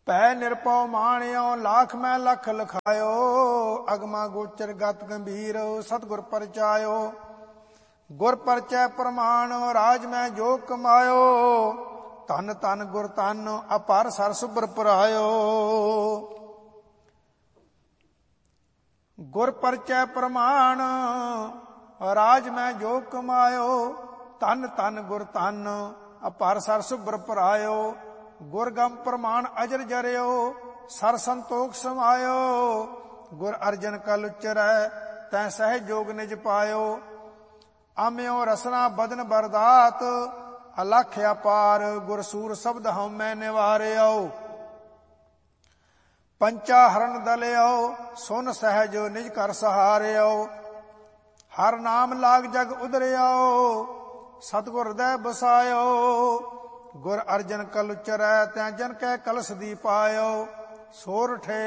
पै निरपौ माणियो लाख मैं लख लखायो। अगमा गोचर गत गंभीर सतगुर परचायो। गुर परचै प्रमाण राज मैं जो कमायो। धन धन गुर धन अपार सर सुबर पुरायो। गुर परचै प्रमाण राज मैं जो कमायो। धन धन गुर धन अपार सर सुबर पुरायो। गुर गम प्रमाण अजर जरियो सर संतोख समायो। गुर अर्जन कल उच्चरै तै सहज जोग निज पायो। आम्यो रसना बदन बरदात अलख अपार। गुर सूर शब्द हम मैं निवार्यो। पंचा हरण दलियो सुन सहज निज कर सहारियो। हर नाम लाग जग उदरियो सतगुर हृदय बसायो। गुर अर्जन कल उच्चरै तै जन कै कलश दी पायो। सोरठे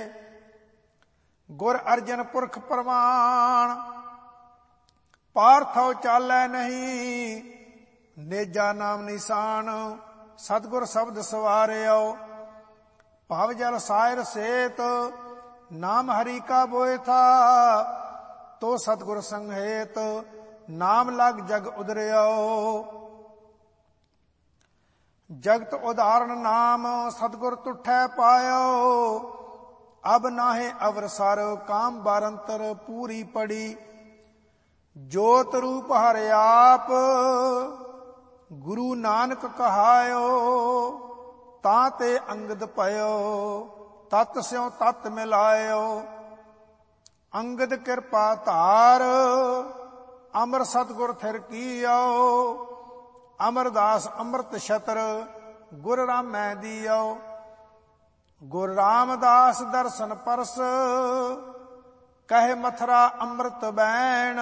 गुर अर्जन पुरख प्रमाण पार्थो चालै नहीं। नेजा नाम निशान सतगुर शब्द सवारियो। भव जल सायर सेत नाम हरि का बोए था। तो सतगुर संहेत नाम लग जग उदरियो। जगत उदाहरण नाम सतगुर तुठै पायो। अब नाहे अवरसर काम बारंतर पूरी पड़ी। जोत रूप हर आप गुरु नानक कहायो। ताते अंगद पयो तत् स्यों तत् मिलायो। अंगद कृपा धार अमर सतगुर थिर कीयो। अमरदास अमृत छत्र गुर रामै दियो। गुर रामदास दर्शन परस कहे मथुरा अमृत बैण।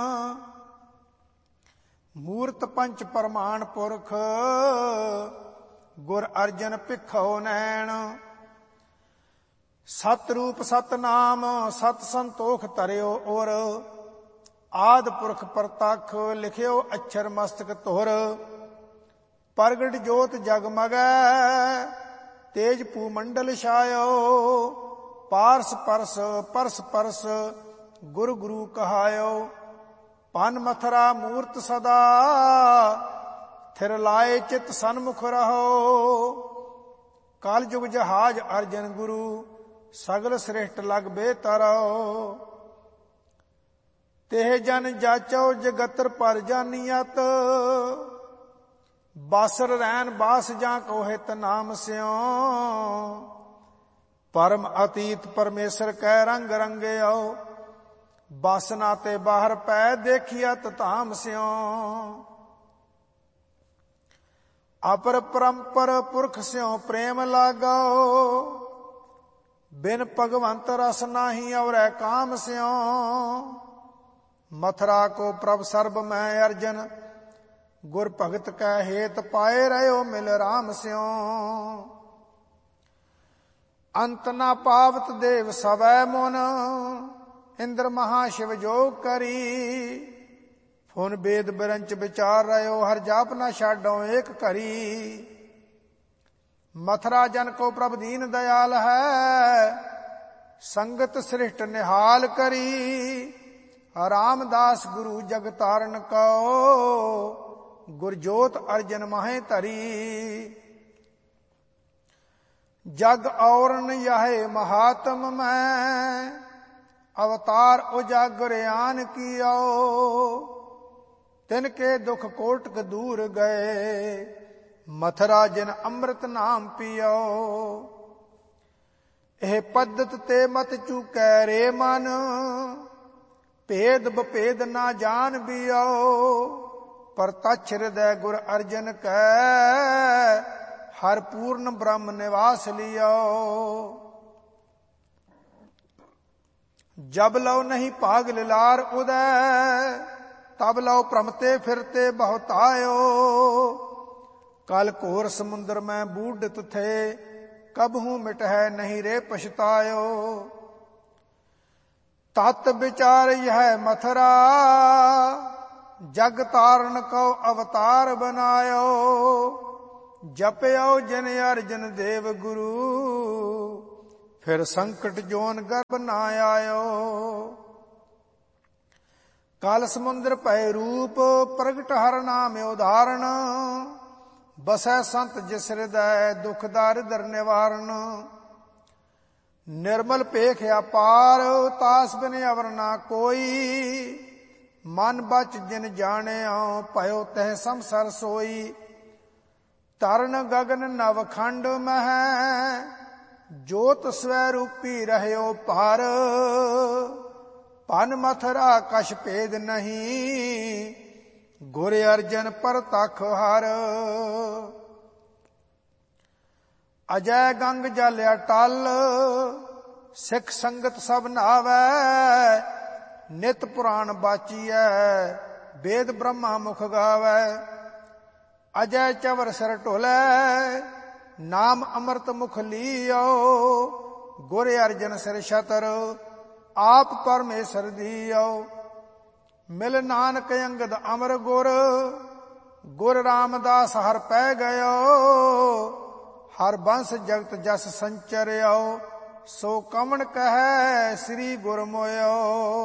मूर्त पंच प्रमाण पुरख गुर अर्जन भिखो नैण। सत रूप सत नाम सत संतोख तरियो और। आद पुरख प्रतख लिखियो अक्षर मस्तक तुर। प्रगट जोत जगमगै तेज भूमंडल छायो। पारस परस परस परस गुरु गुरु कहायो। पन मथुरा मूर्त सदा थिर लाए चित सन्मुख रहो। काल जुग जहाज अर्जन गुरु सगल श्रेष्ठ लग बेतरो। तेह जन जाचो जगतर पर जानियत। बासर रैन बास जा को हित नाम स्यों। परम अतीत परमेश्वर कै रंग रंगयो। बासना ते बाहर पै देखियत धाम स्यों। अपर परंपर पुरख स्यों प्रेम लागो। बिन भगवंत रस नाही और काम स्यों। मथुरा को प्रभ सर्ब मैं अर्जन गुर भगत कै हेत पाए रहो मिल राम स्यों। अंत न पावत देव सवै मुन इंद्र महाशिव जोग करी। फुन बेद बिरंच विचार रहो हर जाप न छाडो एक करी। मथुरा जन को प्रभ दीन दयाल है संगत सृष्ट निहाल करी। रामदास गुरु जग तारण को गुरजोत अर्जन माहे धरी। जग औरन यह महात्म मैं अवतार उजागरयान कियो। तिनके दुख कोटक दूर गए मथुरा जिन अमृत नाम पियो। एह पद्धत ते मत चूकै रे मन भेद बभेद ना जान बियो। पर तछ हृदय गुर अर्जन कै हर पूर्ण ब्रह्म निवास लियो। जब लो नहीं भाग लिलार उदय तब लो भ्रमते फिरते बहुतायो। कल घोर समुद्र में बूढ़त थे कबहू मिट है नहीं रे पछतायो। तत् विचार यह मथुरा जग तारण को अवतार बनायो। ਜਪਿਓ ਜਿਨ ਅਰਜਨ ਦੇਵ ਗੁਰੂ, ਫਿਰ ਸੰਕਟ ਜੋਨ ਗਰਭ ਨਾ ਆਇਓ। ਕਾਲ ਸਮੁੰਦਰ ਭੈ ਰੂਪ, ਪ੍ਰਗਟ ਹਰ ਨਾਮ ਉਦਾਹਰਣ, ਬਸੈ ਸੰਤ ਜਿਸ ਹਿਰਦੈ, ਦੁਖ ਦਾਰਿਦਰ ਨਿਵਾਰਨ। ਨਿਰਮਲ ਭੇਖ ਅਪਾਰ, ਤਾਸ ਬਿਨ ਅਵਰ ਨਾ ਕੋਈ, ਮਨ ਬਚ ਜਿਨ ਜਾਣਿਓ, ਭਇਓ ਤਹਿ ਸੰਸਰ ਸੋਈ। ਤਰਨ ਗਗਨ ਨਵ ਖੰਡ ਮਹਿ, ਜੋਤ ਸਵੈ ਰੂਪੀ ਰਹਿਓ ਪਰ, ਭਨ ਮਥਰਾ ਕਛ ਭੇਦ ਨਹੀਂ, ਗੁਰ ਅਰਜਨ ਪਰਤਖ ਹਰ। ਅਜੈ ਗੰਗ ਜਲ ਅਟਲ, ਸਿੱਖ ਸੰਗਤ ਸਭ ਨਾਵੈ, ਨਿਤ ਪੁਰਾਣ ਬਾਚੀਐ, ਵੇਦ ਬ੍ਰਹਮਾ ਮੁਖ ਗਾਵੈ। ਅਜੈ ਚਵਰ ਸਿਰ ਢੋਲੈ, ਨਾਮ ਅੰਮ੍ਰਿਤ ਮੁਖ ਲੀਓ, ਗੁਰ ਅਰਜਨ ਸਿਰ ਛਤਰ, ਆਪ ਪਰਮੇਸ਼ਰ ਦੀਓ। ਮਿਲ ਨਾਨਕ ਅੰਗਦ ਅਮਰ ਗੁਰ, ਗੁਰ ਰਾਮਦਾਸ ਹਰ ਪੈ ਗਇਓ, ਹਰ ਬੰਸ ਜਗਤ ਜਸ ਸੰਚਰਿਓ, ਸੋ ਕਵਣ ਕਹੈ ਸ੍ਰੀ ਗੁਰ ਮੋਇਓ।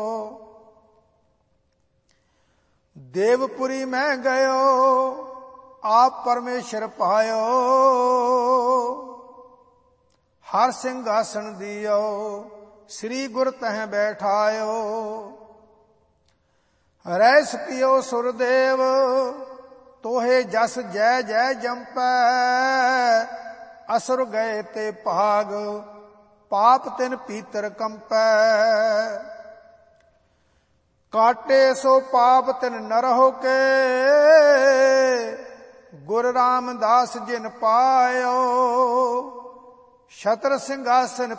ਦੇਵਪੁਰੀ ਮੈਂ ਗਇਓ, ਆਪ ਪਰਮੇਸ਼ਰ ਪਾਇਓ, ਹਰ ਸਿੰਘਾਸਣ ਦਿਓ, ਸ੍ਰੀ ਗੁਰ ਤਹਿ ਬੈਠਾਇਓ। ਰਹਿ ਪਿਓ ਸੁਰਦੇਵ, ਤੋਹੇ ਜਸ ਜੈ ਜੈ ਜੰਪੈ, ਅਸੁਰ ਗਏ ਤੇ ਭਾਗ, ਪਾਪ ਤਿਨ ਪੀਤਰ ਕੰਪੈ। ਕਾਟੇ ਸੋ ਪਾਪ ਤਿਨ ਨਰਹੁ ਕੇ, ਗੁਰ ਰਾਮਦਾਸ ਜਿਨ ਪਾਇਓ। ਛਤਰ ਸਿੰਘਾਸਨ